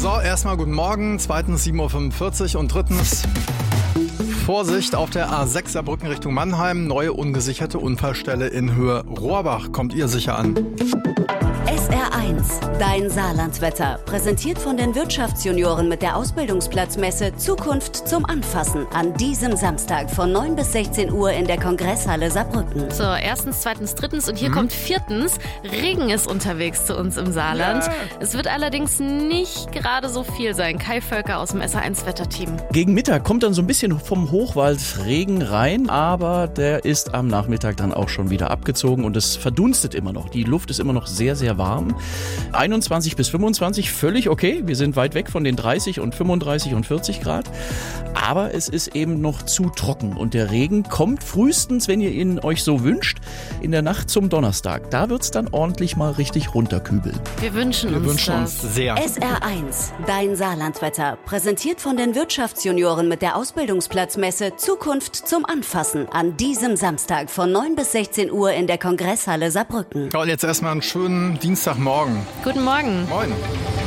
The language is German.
So, erstmal guten Morgen, zweitens 7.45 Uhr und drittens Vorsicht auf der A6 Saarbrücken Richtung Mannheim. Neue ungesicherte Unfallstelle in Höhe Rohrbach. Kommt ihr sicher an. SR1, dein Saarlandwetter. Präsentiert von den Wirtschaftsjunioren mit der Ausbildungsplatzmesse Zukunft zum Anfassen. An diesem Samstag von 9 bis 16 Uhr in der Kongresshalle Saarbrücken. So, erstens, zweitens, drittens und hier kommt viertens. Regen ist unterwegs zu uns im Saarland. Ja. Es wird allerdings nicht gerade so viel sein. Kai Völker aus dem SR1-Wetterteam. Gegen Mittag kommt dann so ein bisschen vom Hochwald Regen rein, aber der ist am Nachmittag dann auch schon wieder abgezogen und es verdunstet immer noch. Die Luft ist immer noch sehr, sehr warm. 21 bis 25, völlig okay. Wir sind weit weg von den 30 und 35 und 40 Grad. Aber es ist eben noch zu trocken und der Regen kommt frühestens, wenn ihr ihn euch so wünscht, in der Nacht zum Donnerstag. Da wird es dann ordentlich mal richtig runterkübeln. Wir wünschen uns sehr. SR1, dein Saarlandwetter. Präsentiert von den Wirtschaftsjunioren mit der Ausbildungsplatzmesse Zukunft zum Anfassen. An diesem Samstag von 9 bis 16 Uhr in der Kongresshalle Saarbrücken. Ja, und jetzt erstmal einen schönen Dienstagmorgen. Guten Morgen. Moin.